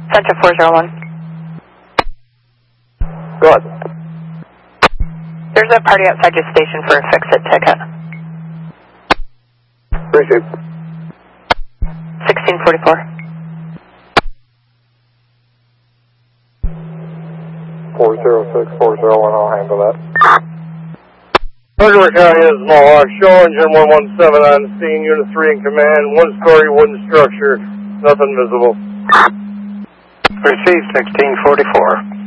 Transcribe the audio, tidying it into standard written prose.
Center 401. Go ahead. There's a party outside your station for a fix-it ticket. Appreciate it. 1644. 406-401, I'll handle that. Montgomery County is Mohawk. Show engine 117 on the scene. Unit 3 in command. One-story wooden structure. Nothing visible. Received 1644.